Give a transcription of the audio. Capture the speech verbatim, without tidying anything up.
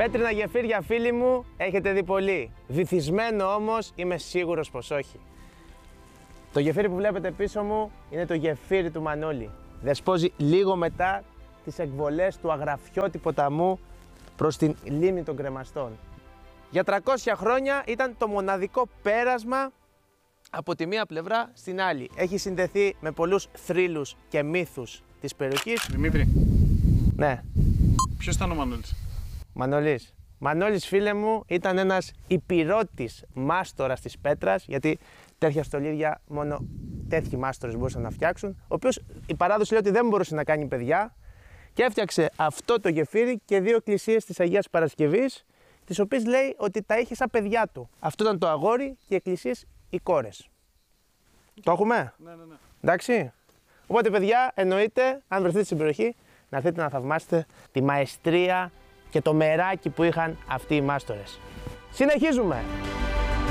Πέτρινα γεφύρια, φίλοι μου, έχετε δει πολύ. Βυθισμένο όμως είμαι σίγουρος πως όχι. Το γεφύρι που βλέπετε πίσω μου είναι το γεφύρι του Μανώλη. Δεσπόζει λίγο μετά τις εκβολές του Αγραφιώτη ποταμού προς την λίμνη των Κρεμαστών. Για τριακόσια χρόνια ήταν το μοναδικό πέρασμα από τη μία πλευρά στην άλλη. Έχει συνδεθεί με πολλούς θρύλους και μύθους της περιοχής. Δημήτρη. Ναι. Ποιος ήταν ο Μανώλης? Μανώλης. Μανώλης, φίλε μου, ήταν ένας υπηρώτης μάστορας της πέτρας, γιατί τέτοια στολίδια μόνο τέτοιοι μάστορες μπορούσαν να φτιάξουν, ο οποίος η παράδοση λέει ότι δεν μπορούσε να κάνει παιδιά και έφτιαξε αυτό το γεφύρι και δύο εκκλησίες της Αγίας Παρασκευής, τις οποίες λέει ότι τα είχε σαν παιδιά του. Αυτό ήταν το αγόρι και οι εκκλησίες οι κόρες. Το έχουμε? Ναι, ναι, ναι. Εντάξει. Οπότε, παιδιά, εννοείται, αν βρεθείτε στην περιοχή, να έρθετε να θαυμάσετε τη μαεστρία και το μεράκι που είχαν αυτοί οι μάστορες. Συνεχίζουμε!